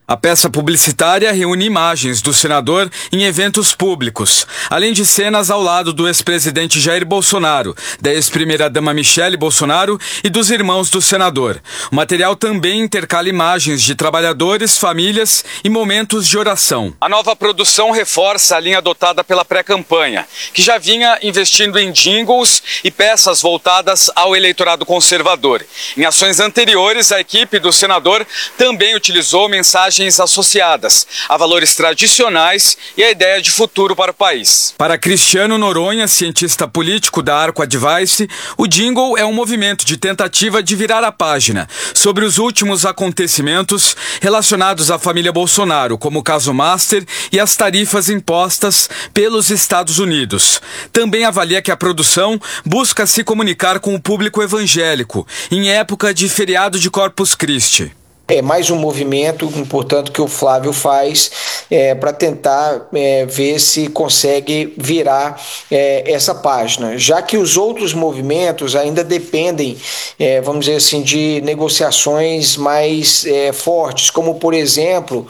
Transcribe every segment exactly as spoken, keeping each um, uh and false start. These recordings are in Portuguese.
A peça publicitária reúne imagens do senador em eventos públicos, além de cenas ao lado do ex-presidente Jair Bolsonaro, da ex-primeira-dama Michele Bolsonaro e dos irmãos do senador. O material também intercala imagens de trabalhadores, famílias e momentos de oração. A nova produção reforça a linha adotada pela pré-campanha, que já vinha investindo em jingles e peças voltadas ao eleitorado conservador. Em ações anteriores, a equipe do senador também utilizou mensagens associadas a valores tradicionais e a ideia de futuro para o país. Para Cristiano Noronha, cientista político da Arco Advice, o jingle é um movimento de tentativa de virar a página sobre os últimos acontecimentos relacionados à família Bolsonaro, como o caso Master e as tarifas impostas pelos Estados Unidos. Também avalia que a produção busca se comunicar com o público evangélico em época de feriado de Corpus Christi. É mais um movimento, portanto, que o Flávio faz é, para tentar é, ver se consegue virar é, essa página, já que os outros movimentos ainda dependem, é, vamos dizer assim, de negociações mais é, fortes, como, por exemplo,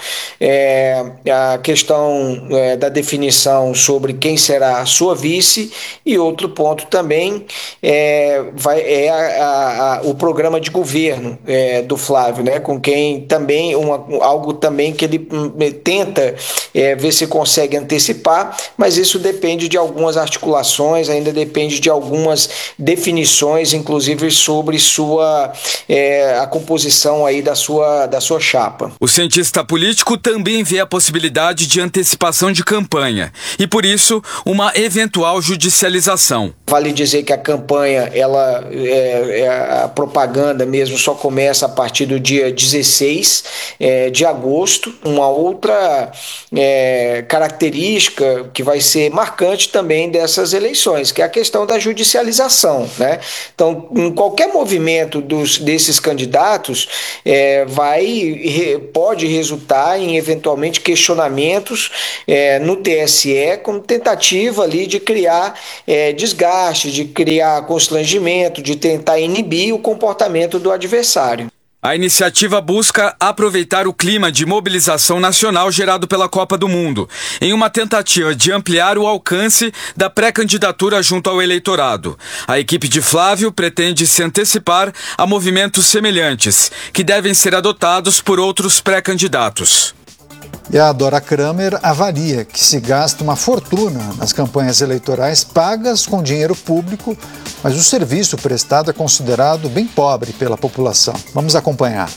é, a questão é, da definição sobre quem será a sua vice, e outro ponto também é, vai, é a, a, a, o programa de governo é, do Flávio, né, com quem também, uma, algo também que ele tenta é, ver se consegue antecipar, mas isso depende de algumas articulações, ainda depende de algumas definições, inclusive sobre sua, é, a composição aí da sua, da sua chapa. O cientista político também vê a possibilidade de antecipação de campanha e, por isso, uma eventual judicialização. Vale dizer que a campanha, ela, é, é, a propaganda mesmo só começa a partir do dia dezesseis é, de agosto. Uma outra é, característica que vai ser marcante também dessas eleições, que é a questão da judicialização, né? Então, em qualquer movimento dos, desses candidatos, é, vai, pode resultar em eventualmente questionamentos é, no T S E, como tentativa ali de criar é, desgaste, de criar constrangimento, de tentar inibir o comportamento do adversário. A iniciativa busca aproveitar o clima de mobilização nacional gerado pela Copa do Mundo, em uma tentativa de ampliar o alcance da pré-candidatura junto ao eleitorado. A equipe de Flávio pretende se antecipar a movimentos semelhantes, que devem ser adotados por outros pré-candidatos. E a Dora Kramer avalia que se gasta uma fortuna nas campanhas eleitorais pagas com dinheiro público, mas o serviço prestado é considerado bem pobre pela população. Vamos acompanhar.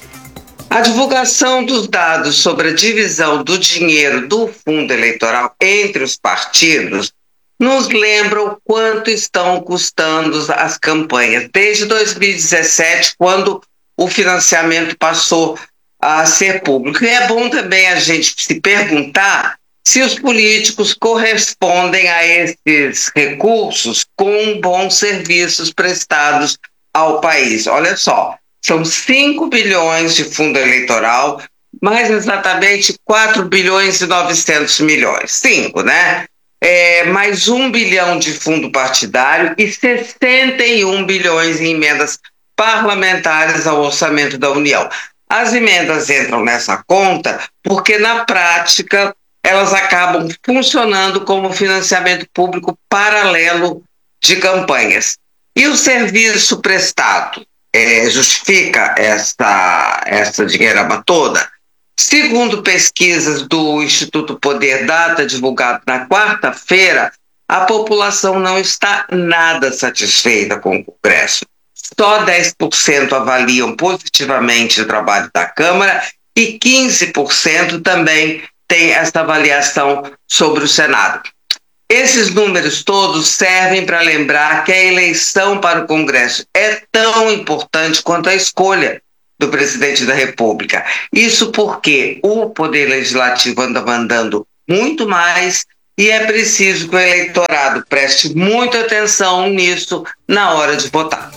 A divulgação dos dados sobre a divisão do dinheiro do fundo eleitoral entre os partidos nos lembra o quanto estão custando as campanhas. Desde dois mil e dezessete, quando o financiamento passou a ser público. E é bom também a gente se perguntar se os políticos correspondem a esses recursos com bons serviços prestados ao país. Olha só, são cinco bilhões de fundo eleitoral, mais exatamente quatro bilhões e novecentos milhões. cinco, né? É, mais um bilhão de fundo partidário e sessenta e um bilhões em emendas parlamentares ao orçamento da União. As emendas entram nessa conta porque, na prática, elas acabam funcionando como financiamento público paralelo de campanhas. E o serviço prestado é, justifica essa, essa dinheirama toda? Segundo pesquisas do Instituto Poder Data, divulgado na quarta-feira, a população não está nada satisfeita com o Congresso. Só dez por cento avaliam positivamente o trabalho da Câmara e quinze por cento também tem essa avaliação sobre o Senado. Esses números todos servem para lembrar que a eleição para o Congresso é tão importante quanto a escolha do presidente da República. Isso porque o Poder Legislativo anda mandando muito mais e é preciso que o eleitorado preste muita atenção nisso na hora de votar.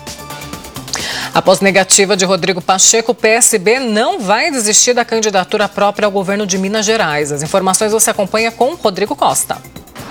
Após negativa de Rodrigo Pacheco, o P S B não vai desistir da candidatura própria ao governo de Minas Gerais. As informações você acompanha com Rodrigo Costa.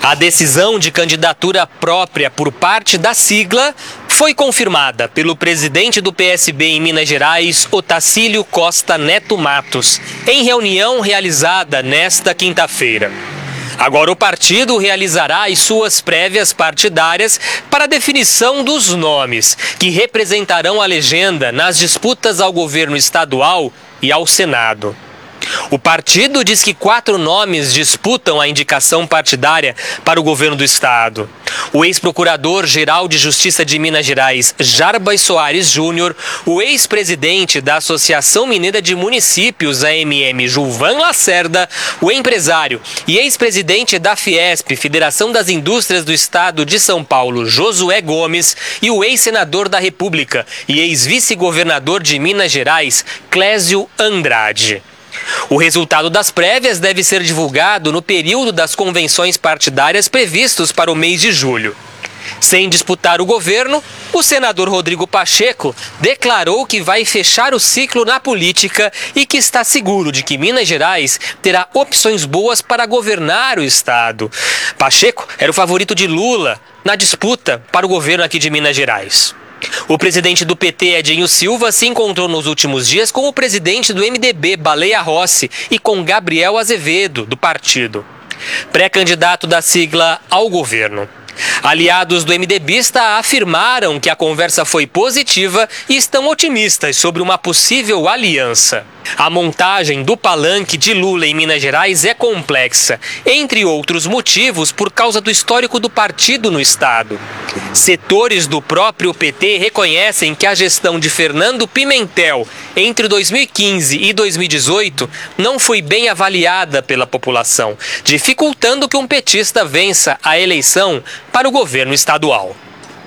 A decisão de candidatura própria por parte da sigla foi confirmada pelo presidente do P S B em Minas Gerais, Otacílio Costa Neto Matos, em reunião realizada nesta quinta-feira. Agora o partido realizará as suas prévias partidárias para a definição dos nomes que representarão a legenda nas disputas ao governo estadual e ao Senado. O partido diz que quatro nomes disputam a indicação partidária para o governo do estado. O ex-procurador-geral de Justiça de Minas Gerais, Jarbas Soares Júnior, o ex-presidente da Associação Mineira de Municípios, A M M, Gilvan Lacerda, o empresário e ex-presidente da Fiesp, Federação das Indústrias do Estado de São Paulo, Josué Gomes, e o ex-senador da República e ex-vice-governador de Minas Gerais, Clésio Andrade. O resultado das prévias deve ser divulgado no período das convenções partidárias previstos para o mês de julho. Sem disputar o governo, o senador Rodrigo Pacheco declarou que vai fechar o ciclo na política e que está seguro de que Minas Gerais terá opções boas para governar o estado. Pacheco era o favorito de Lula na disputa para o governo aqui de Minas Gerais. O presidente do P T, Edinho Silva, se encontrou nos últimos dias com o presidente do M D B, Baleia Rossi, e com Gabriel Azevedo, do partido, pré-candidato da sigla ao governo. Aliados do MDBista afirmaram que a conversa foi positiva e estão otimistas sobre uma possível aliança. A montagem do palanque de Lula em Minas Gerais é complexa, entre outros motivos por causa do histórico do partido no estado. Setores do próprio P T reconhecem que a gestão de Fernando Pimentel entre dois mil e quinze e dois mil e dezoito não foi bem avaliada pela população, dificultando que um petista vença a eleição para o governo estadual.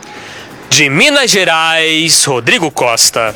De Minas Gerais, Rodrigo Costa.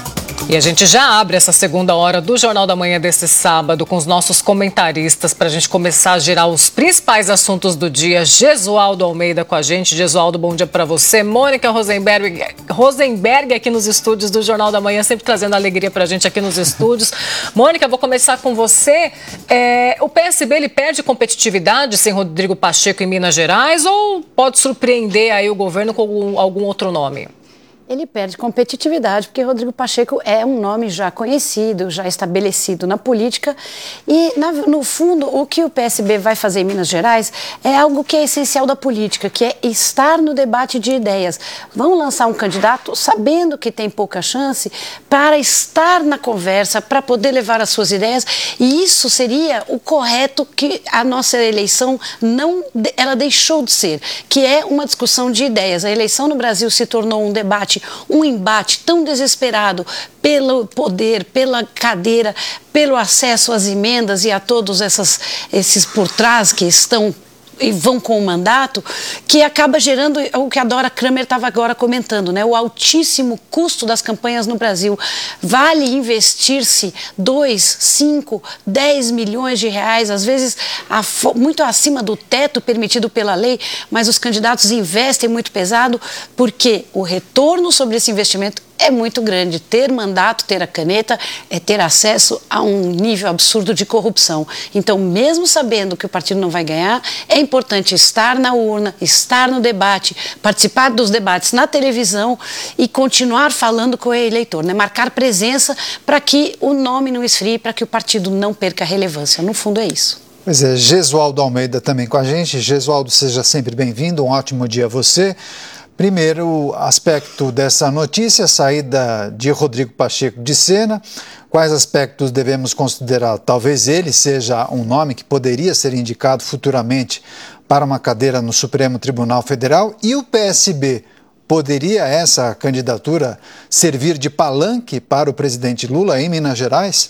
E a gente já abre essa segunda hora do Jornal da Manhã desse sábado com os nossos comentaristas para a gente começar a girar os principais assuntos do dia. Gesualdo Almeida com a gente. Gesualdo, bom dia para você. Mônica Rosenberg, Rosenberg aqui nos estúdios do Jornal da Manhã, sempre trazendo alegria para a gente aqui nos estúdios. Mônica, vou começar com você. É, o P S B ele perde competitividade sem Rodrigo Pacheco em Minas Gerais ou pode surpreender aí o governo com algum, algum outro nome? Ele perde competitividade, porque Rodrigo Pacheco é um nome já conhecido, já estabelecido na política e, na, no fundo, o que o P S B vai fazer em Minas Gerais é algo que é essencial da política, que é estar no debate de ideias. Vão lançar um candidato sabendo que tem pouca chance para estar na conversa, para poder levar as suas ideias, e isso seria o correto que a nossa eleição não, ela deixou de ser, que é uma discussão de ideias. A eleição no Brasil se tornou um debate, um embate tão desesperado pelo poder, pela cadeira, pelo acesso às emendas e a todos essas, esses por trás que estão e vão com o mandato, que acaba gerando o que a Dora Kramer estava agora comentando, né? O altíssimo custo das campanhas no Brasil. Vale investir-se dois, cinco, dez milhões de reais, às vezes a, muito acima do teto permitido pela lei, mas os candidatos investem muito pesado porque o retorno sobre esse investimento é muito grande. Ter mandato, ter a caneta, é ter acesso a um nível absurdo de corrupção. Então, mesmo sabendo que o partido não vai ganhar, é importante estar na urna, estar no debate, participar dos debates na televisão e continuar falando com o eleitor, né? Marcar presença para que o nome não esfrie, para que o partido não perca relevância. No fundo, é isso. Pois é, Gesualdo Almeida também com a gente. Gesualdo, seja sempre bem-vindo, um ótimo dia a você. Primeiro aspecto dessa notícia, a saída de Rodrigo Pacheco de cena. Quais aspectos devemos considerar? Talvez ele seja um nome que poderia ser indicado futuramente para uma cadeira no Supremo Tribunal Federal. E o P S B, poderia essa candidatura servir de palanque para o presidente Lula em Minas Gerais?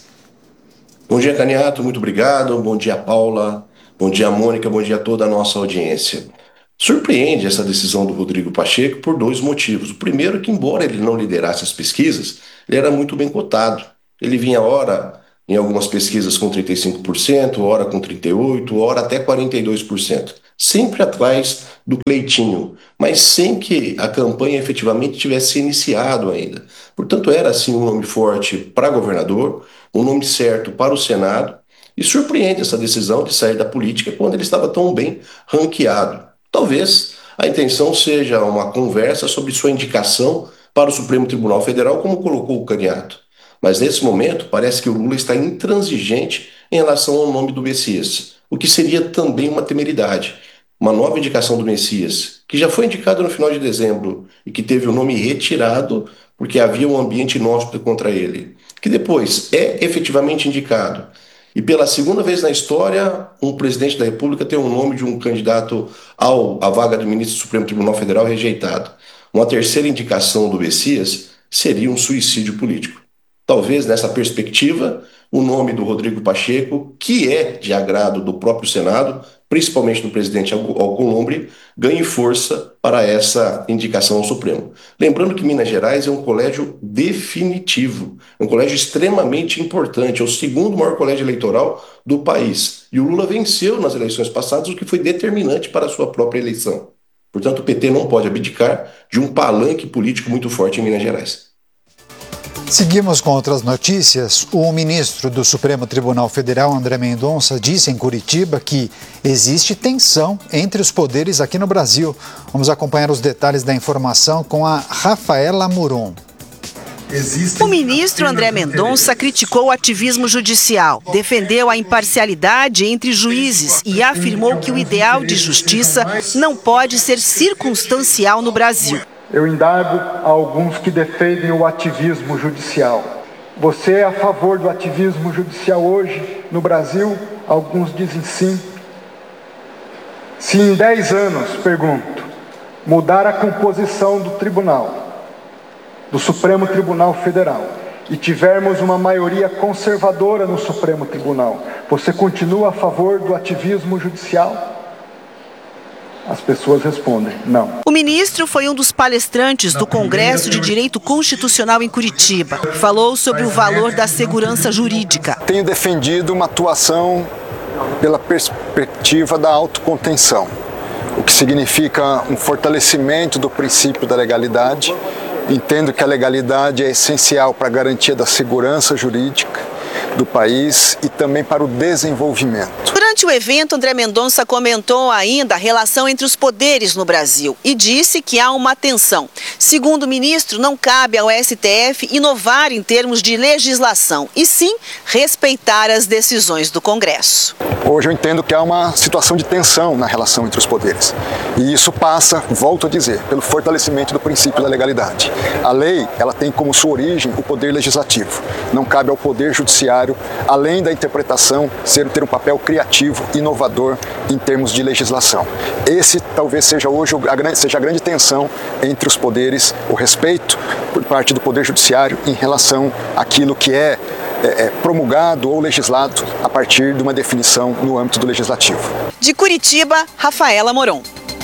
Bom dia, Caniato, muito obrigado. Bom dia, Paula. Bom dia, Mônica. Bom dia a toda a nossa audiência. Surpreende essa decisão do Rodrigo Pacheco por dois motivos. O primeiro é que, embora ele não liderasse as pesquisas, ele era muito bem cotado. Ele vinha ora em algumas pesquisas com trinta e cinco por cento, ora com trinta e oito por cento, ora até quarenta e dois por cento. Sempre atrás do Cleitinho, mas sem que a campanha efetivamente tivesse iniciado ainda. Portanto, era assim um nome forte para governador, um nome certo para o Senado, E surpreende essa decisão de sair da política quando ele estava tão bem ranqueado. Talvez a intenção seja uma conversa sobre sua indicação para o Supremo Tribunal Federal, como colocou o Caniato. Mas nesse momento parece que o Lula está intransigente em relação ao nome do Messias, o que seria também uma temeridade. Uma nova indicação do Messias, que já foi indicado no final de dezembro e que teve o nome retirado porque havia um ambiente inóspito contra ele, que depois é efetivamente indicado. E pela segunda vez na história, um presidente da República tem o nome de um candidato ao, à vaga do ministro do Supremo Tribunal Federal rejeitado. Uma terceira indicação do Messias seria um suicídio político. Talvez, nessa perspectiva, o nome do Rodrigo Pacheco, que é de agrado do próprio Senado, principalmente do presidente Alcolumbre, ganhe força para essa indicação ao Supremo. Lembrando que Minas Gerais é um colégio definitivo, é um colégio extremamente importante, é o segundo maior colégio eleitoral do país. E o Lula venceu nas eleições passadas, o que foi determinante para a sua própria eleição. Portanto, o P T não pode abdicar de um palanque político muito forte em Minas Gerais. Seguimos com outras notícias. O ministro do Supremo Tribunal Federal, André Mendonça, disse em Curitiba que existe tensão entre os poderes aqui no Brasil. Vamos acompanhar os detalhes da informação com a Rafaela Moron. O ministro André Mendonça criticou o ativismo judicial, defendeu a imparcialidade entre juízes e afirmou que o ideal de justiça não pode ser circunstancial no Brasil. Eu indago a alguns que defendem o ativismo judicial. Você é a favor do ativismo judicial hoje no Brasil? Alguns dizem sim. Se em dez anos, pergunto, mudar a composição do tribunal, do Supremo Tribunal Federal, e tivermos uma maioria conservadora no Supremo Tribunal, você continua a favor do ativismo judicial? As pessoas respondem, não. O ministro foi um dos palestrantes do Congresso de Direito Constitucional em Curitiba. Falou sobre o valor da segurança jurídica. Tenho defendido uma atuação pela perspectiva da autocontenção, o que significa um fortalecimento do princípio da legalidade. Entendo que a legalidade é essencial para a garantia da segurança jurídica do país e também para o desenvolvimento. Durante o evento, André Mendonça comentou ainda a relação entre os poderes no Brasil e disse que há uma tensão. Segundo o ministro, não cabe ao S T F inovar em termos de legislação, e sim respeitar as decisões do Congresso. Hoje eu entendo que há uma situação de tensão na relação entre os poderes. E isso passa, volto a dizer, pelo fortalecimento do princípio da legalidade. A lei, ela tem como sua origem o poder legislativo. Não cabe ao poder judiciário, além da interpretação, ser, ter um papel criativo, inovador em termos de legislação. Esse talvez seja hoje a grande, seja a grande tensão entre os poderes, o respeito por parte do poder judiciário em relação àquilo que é, é, é promulgado ou legislado a partir de uma definição no âmbito do legislativo. De Curitiba, Rafaela Moron.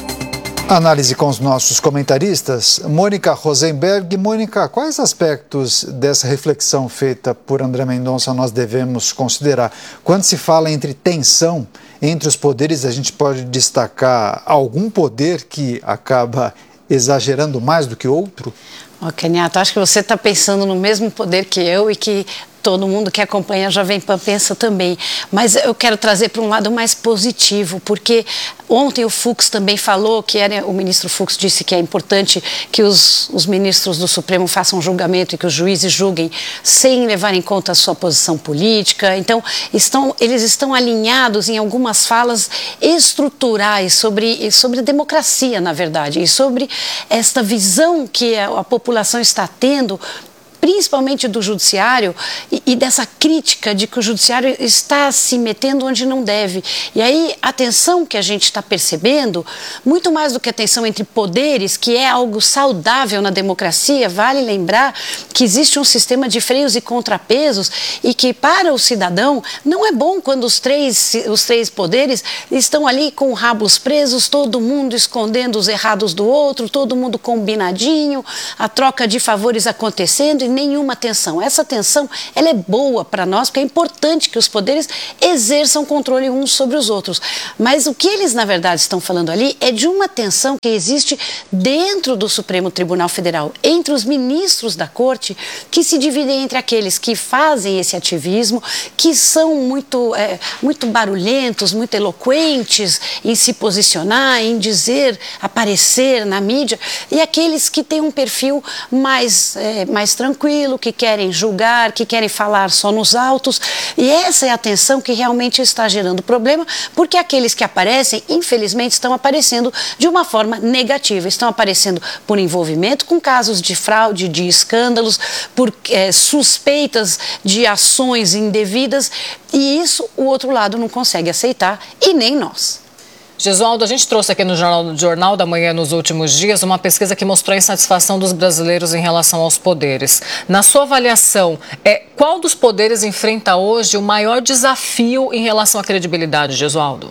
Análise com os nossos comentaristas. Mônica Rosenberg. Mônica, quais aspectos dessa reflexão feita por André Mendonça nós devemos considerar? Quando se fala entre tensão entre os poderes, a gente pode destacar algum poder que acaba exagerando mais do que outro? Ó, Caniato, acho que você está pensando no mesmo poder que eu e que todo mundo que acompanha a Jovem Pan pensa também. Mas eu quero trazer para um lado mais positivo, porque ontem o Fux também falou, que era, o ministro Fux disse que é importante que os, os ministros do Supremo façam um julgamento e que os juízes julguem sem levar em conta a sua posição política. Então, estão, eles estão alinhados em algumas falas estruturais sobre, sobre a democracia, na verdade, e sobre esta visão que a, a população está tendo, principalmente do judiciário, e, e dessa crítica de que o judiciário está se metendo onde não deve. E aí a tensão que a gente está percebendo, muito mais do que a tensão entre poderes, que é algo saudável na democracia, vale lembrar que existe um sistema de freios e contrapesos e que para o cidadão não é bom quando os três, os três poderes estão ali com rabos presos, todo mundo escondendo os errados do outro, todo mundo combinadinho, a troca de favores acontecendo e nenhuma tensão. Essa tensão, ela é boa para nós, porque é importante que os poderes exerçam controle uns sobre os outros. Mas o que eles, na verdade, estão falando ali é de uma tensão que existe dentro do Supremo Tribunal Federal, entre os ministros da Corte, que se dividem entre aqueles que fazem esse ativismo, que são muito, é, muito barulhentos, muito eloquentes em se posicionar, em dizer, aparecer na mídia, e aqueles que têm um perfil mais, é, mais tranquilo, que querem julgar, que querem falar só nos autos. E essa é a tensão que realmente está gerando problema, porque aqueles que aparecem, infelizmente, estão aparecendo de uma forma negativa, estão aparecendo por envolvimento com casos de fraude, de escândalos, por é, suspeitas de ações indevidas, e isso o outro lado não consegue aceitar, e nem nós. Gesualdo, a gente trouxe aqui no Jornal, Jornal da Manhã nos últimos dias uma pesquisa que mostrou a insatisfação dos brasileiros em relação aos poderes. Na sua avaliação, é, qual dos poderes enfrenta hoje o maior desafio em relação à credibilidade, Gesualdo?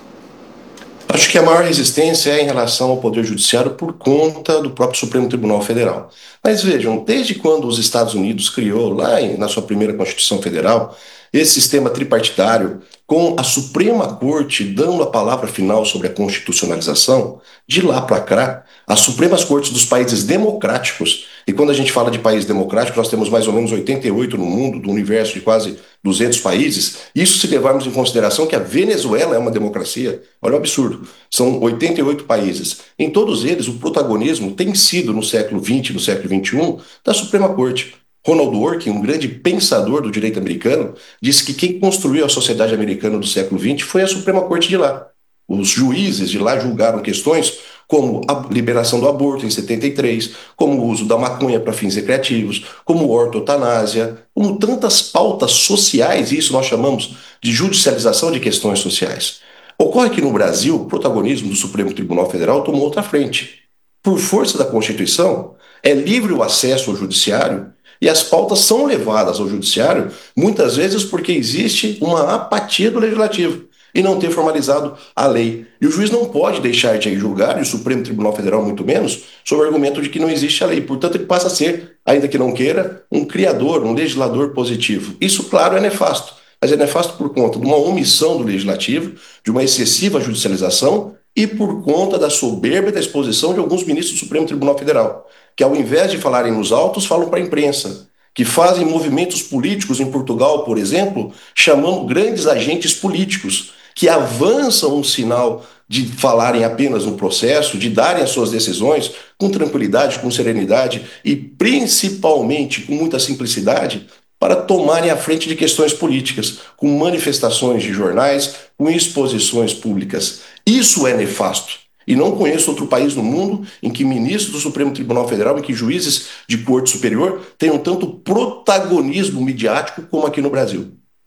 Acho que a maior resistência é em relação ao Poder Judiciário por conta do próprio Supremo Tribunal Federal. Mas vejam, desde quando os Estados Unidos criou, lá em, na sua primeira Constituição Federal, esse sistema tripartidário, com a Suprema Corte dando a palavra final sobre a constitucionalização, de lá para cá, as Supremas Cortes dos países democráticos, e quando a gente fala de país democrático, nós temos mais ou menos oitenta e oito no mundo, do universo de quase duzentos países, isso se levarmos em consideração que a Venezuela é uma democracia, olha o absurdo, são oitenta e oito países. Em todos eles, o protagonismo tem sido, no século vinte, no século vinte e um, da Suprema Corte. Ronald Dworkin, um grande pensador do direito americano, disse que quem construiu a sociedade americana do século vinte foi a Suprema Corte de lá. Os juízes de lá julgaram questões como a liberação do aborto em setenta e três, como o uso da maconha para fins recreativos, como ortotanásia, como tantas pautas sociais, e isso nós chamamos de judicialização de questões sociais. Ocorre que no Brasil, o protagonismo do Supremo Tribunal Federal tomou outra frente. Por força da Constituição, é livre o acesso ao judiciário, e as pautas são levadas ao judiciário, muitas vezes porque existe uma apatia do legislativo e não ter formalizado a lei. E o juiz não pode deixar de julgar, e o Supremo Tribunal Federal muito menos, sob o argumento de que não existe a lei. Portanto, ele passa a ser, ainda que não queira, um criador, um legislador positivo. Isso, claro, é nefasto, mas é nefasto por conta de uma omissão do legislativo, de uma excessiva judicialização e por conta da soberba e da exposição de alguns ministros do Supremo Tribunal Federal, que ao invés de falarem nos autos, falam para a imprensa, que fazem movimentos políticos em Portugal, por exemplo, chamando grandes agentes políticos, que avançam um sinal de falarem apenas no processo, de darem as suas decisões com tranquilidade, com serenidade e principalmente com muita simplicidade, para tomarem a frente de questões políticas, com manifestações de jornais, com exposições públicas. Isso é nefasto. E não conheço outro país no mundo em que ministros do Supremo Tribunal Federal, em que juízes de corte superior tenham tanto protagonismo midiático como aqui no Brasil.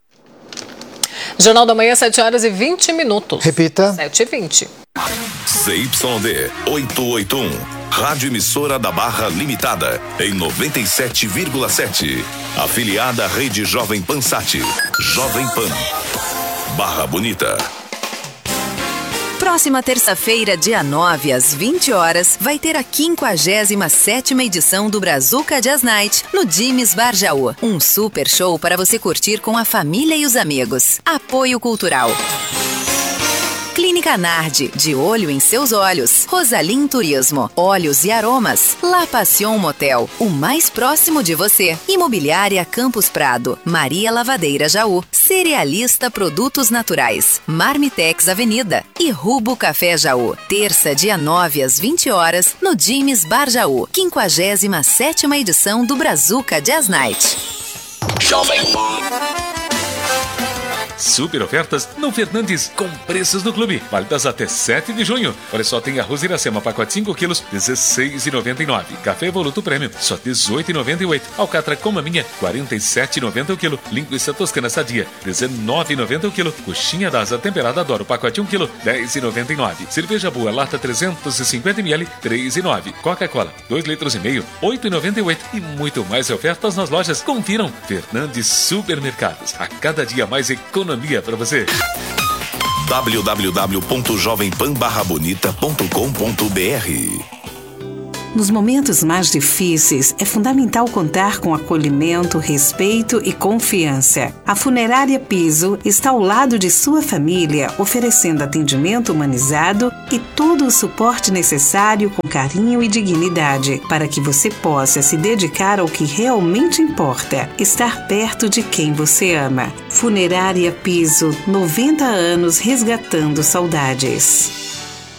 Jornal da Manhã, sete horas e vinte minutos. Repita. sete e vinte. C Y D oitocentos e oitenta e um, Rádio Emissora da Barra Limitada, em noventa e sete vírgula sete. Afiliada à Rede Jovem Pan Sat. Jovem Pan. Barra Bonita. Próxima terça-feira, dia nove, às vinte horas, vai ter a quinquagésima sétima edição do Brazuca Jazz Night no Dimes Bar Jaú. Um super show para você curtir com a família e os amigos. Apoio Cultural. Clínica Nardi, de olho em seus olhos. Rosalim Turismo, óleos e aromas. La Passion Motel, o mais próximo de você. Imobiliária Campos Prado, Maria Lavadeira Jaú. Cerealista Produtos Naturais, Marmitex Avenida e Rubo Café Jaú. Terça, dia nove, às vinte horas, no Dimes Bar Jaú. quinquagésima sétima edição do Brazuca Jazz Night. Jovem Pan. Super ofertas no Fernandes, com preços do clube, válidas até sete de junho. Olha só, tem arroz Iracema, pacote cinco quilos, dezesseis reais e noventa e nove centavos. Café Evoluto Prêmio, só dezoito reais e noventa e oito centavos. Alcatra com maminha, quarenta e sete reais e noventa centavos o quilo. Linguiça toscana sadia, dezenove reais e noventa centavos o quilo. Coxinha da asa temperada Adoro, pacote um quilo, dez reais e noventa e nove centavos. Cerveja Boa, lata trezentos e cinquenta mililitros, três reais e nove centavos. Coca-Cola, dois litros e meio, oito reais e noventa e oito centavos. E muito mais ofertas nas lojas. Confiram, Fernandes Supermercados. A cada dia mais economia para você. w w w ponto jovem pan barra bonita ponto com ponto b r. Nos momentos mais difíceis, é fundamental contar com acolhimento, respeito e confiança. A Funerária Piso está ao lado de sua família, oferecendo atendimento humanizado e todo o suporte necessário com carinho e dignidade, para que você possa se dedicar ao que realmente importa, estar perto de quem você ama. Funerária Piso, noventa anos resgatando saudades.